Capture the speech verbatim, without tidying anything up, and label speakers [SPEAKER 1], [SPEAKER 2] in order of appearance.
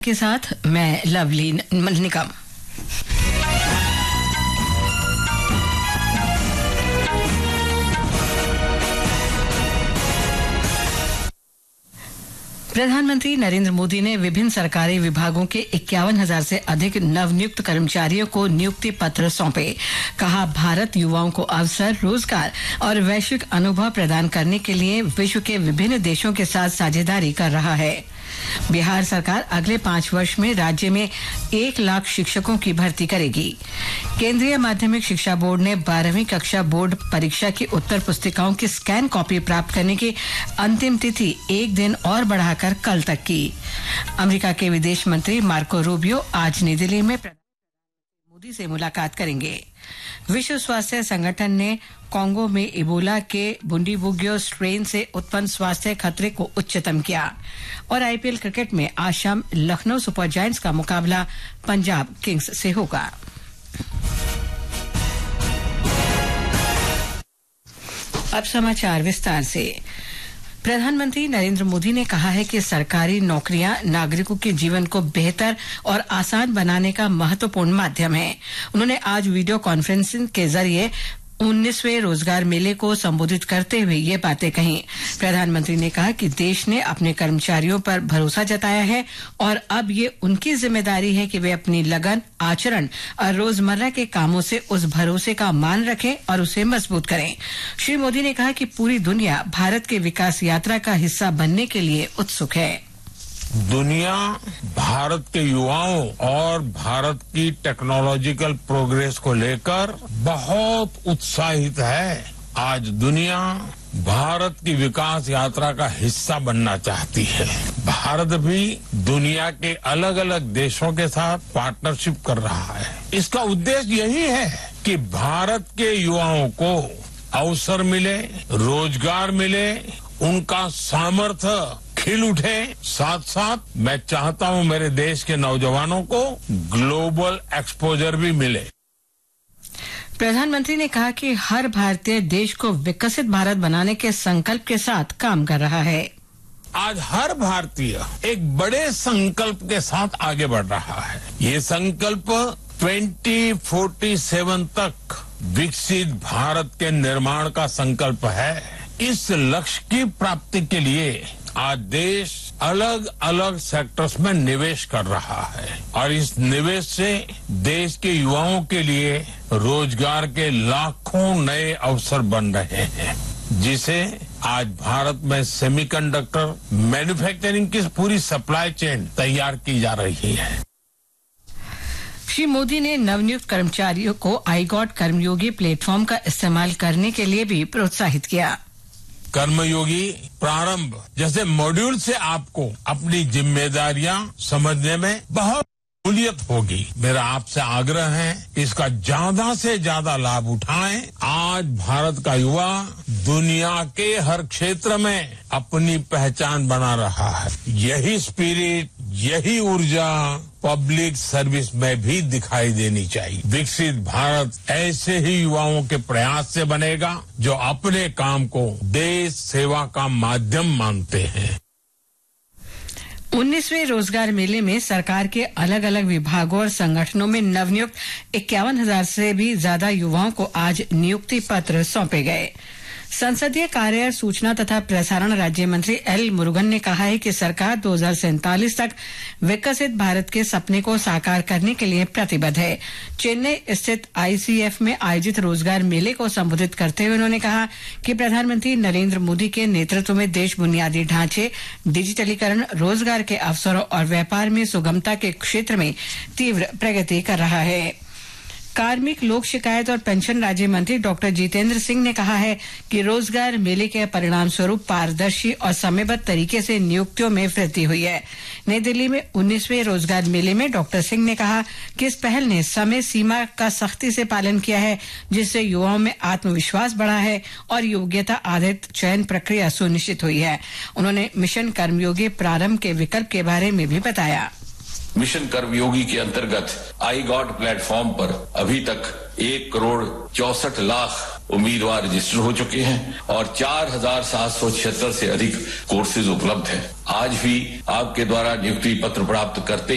[SPEAKER 1] के साथ मैं लवली निकम। प्रधानमंत्री नरेंद्र मोदी ने विभिन्न सरकारी विभागों के इक्यावन हजार से अधिक नवनियुक्त कर्मचारियों को नियुक्ति पत्र सौंपे। कहा, भारत युवाओं को अवसर, रोजगार और वैश्विक अनुभव प्रदान करने के लिए विश्व के विभिन्न देशों के साथ साझेदारी कर रहा है। बिहार सरकार अगले पांच वर्ष में राज्य में एक लाख शिक्षकों की भर्ती करेगी। केंद्रीय माध्यमिक शिक्षा बोर्ड ने बारहवीं कक्षा बोर्ड परीक्षा की उत्तर पुस्तिकाओं की स्कैन कॉपी प्राप्त करने की अंतिम तिथि एक दिन और बढ़ाकर कल तक की। अमेरिका के विदेश मंत्री मार्को रूबियो आज नई दिल्ली में प्रधानमंत्री मोदी से मुलाकात करेंगे। विश्व स्वास्थ्य संगठन ने कांगो में इबोला के बुंडीबुग्यो स्ट्रेन से उत्पन्न स्वास्थ्य खतरे को उच्चतम किया। और आईपीएल क्रिकेट में आज शाम लखनऊ सुपर जायंट्स का मुकाबला पंजाब किंग्स से होगा। अब समाचार विस्तार से। प्रधानमंत्री नरेंद्र मोदी ने कहा है कि सरकारी नौकरियां नागरिकों के जीवन को बेहतर और आसान बनाने का महत्वपूर्ण माध्यम है। उन्होंने आज वीडियो कॉन्फ्रेंसिंग के जरिए उन्नीसवें रोजगार मेले को संबोधित करते हुए ये बातें कही। प्रधानमंत्री ने कहा कि देश ने अपने कर्मचारियों पर भरोसा जताया है और अब ये उनकी जिम्मेदारी है कि वे अपनी लगन, आचरण और रोजमर्रा के कामों से उस भरोसे का मान रखें और उसे मजबूत करें। श्री मोदी ने कहा कि पूरी दुनिया भारत के विकास यात्रा का हिस्सा बनने के लिए उत्सुक है।
[SPEAKER 2] दुनिया भारत के युवाओं और भारत की टेक्नोलॉजिकल प्रोग्रेस को लेकर बहुत उत्साहित है। आज दुनिया भारत की विकास यात्रा का हिस्सा बनना चाहती है। भारत भी दुनिया के अलग अलग देशों के साथ पार्टनरशिप कर रहा है। इसका उद्देश्य यही है कि भारत के युवाओं को अवसर मिले, रोजगार मिले, उनका सामर्थ्य खिल उठे। साथ साथ मैं चाहता हूं मेरे देश के नौजवानों को ग्लोबल एक्सपोजर भी मिले।
[SPEAKER 1] प्रधानमंत्री ने कहा कि हर भारतीय देश को विकसित भारत बनाने के संकल्प के साथ काम कर रहा है।
[SPEAKER 2] आज हर भारतीय एक बड़े संकल्प के साथ आगे बढ़ रहा है। ये संकल्प ट्वेंटी फोर्टी सेवन तक विकसित भारत के निर्माण का संकल्प है। इस लक्ष्य की प्राप्ति के लिए आज देश अलग अलग सेक्टर्स में निवेश कर रहा है और इस निवेश से देश के युवाओं के लिए रोजगार के लाखों नए अवसर बन रहे हैं, जिसे आज भारत में सेमीकंडक्टर मैन्युफैक्चरिंग की पूरी सप्लाई चेन तैयार की जा रही है।
[SPEAKER 1] श्री मोदी ने नवनियुक्त कर्मचारियों को आई गॉट कर्मयोगी प्लेटफॉर्म का इस्तेमाल करने के लिए भी प्रोत्साहित किया।
[SPEAKER 2] कर्मयोगी प्रारंभ जैसे मॉड्यूल से आपको अपनी जिम्मेदारियां समझने में बहुत सहूलियत होगी। मेरा आपसे आग्रह है, इसका ज्यादा से ज्यादा लाभ उठाएं। आज भारत का युवा दुनिया के हर क्षेत्र में अपनी पहचान बना रहा है। यही स्पिरिट, यही ऊर्जा पब्लिक सर्विस में भी दिखाई देनी चाहिए। विकसित भारत ऐसे ही युवाओं के प्रयास से बनेगा जो अपने काम को देश सेवा का माध्यम मानते हैं।
[SPEAKER 1] उन्नीसवें रोजगार मेले में सरकार के अलग अलग विभागों और संगठनों में नवनियुक्त इक्यावन हजार से भी ज्यादा युवाओं को आज नियुक्ति पत्र सौंपे गए। संसदीय कार्य, सूचना तथा प्रसारण राज्य मंत्री एल मुरुगन ने कहा है कि सरकार दो हजार सैंतालीस तक विकसित भारत के सपने को साकार करने के लिए प्रतिबद्ध है। चेन्नई स्थित आईसीएफ में आयोजित रोजगार मेले को संबोधित करते हुए उन्होंने कहा कि प्रधानमंत्री नरेंद्र मोदी के नेतृत्व में देश बुनियादी ढांचे, डिजिटलीकरण, रोजगार के अवसरों और व्यापार में सुगमता के क्षेत्र में तीव्र प्रगति कर रहा है। कार्मिक, लोक शिकायत और पेंशन राज्य मंत्री डॉक्टर जितेंद्र सिंह ने कहा है कि रोजगार मेले के परिणाम स्वरूप पारदर्शी और समयबद्ध तरीके से नियुक्तियों में वृद्धि हुई है। नई दिल्ली में उन्नीसवें रोजगार मेले में डॉक्टर सिंह ने कहा कि इस पहल ने समय सीमा का सख्ती से पालन किया है, जिससे युवाओं में आत्मविश्वास बढ़ा है और योग्यता आधारित चयन प्रक्रिया सुनिश्चित हुई है। उन्होंने मिशन कर्मयोगी प्रारंभ के विकल्प के बारे में भी बताया।
[SPEAKER 3] मिशन कर्मयोगी के अंतर्गत आई गॉट प्लेटफॉर्म पर अभी तक एक करोड़ चौसठ लाख उम्मीदवार रजिस्टर हो चुके हैं और चार हजार सात सौ छिहत्तर से अधिक कोर्सेज उपलब्ध हैं। आज भी आपके द्वारा नियुक्ति पत्र प्राप्त करते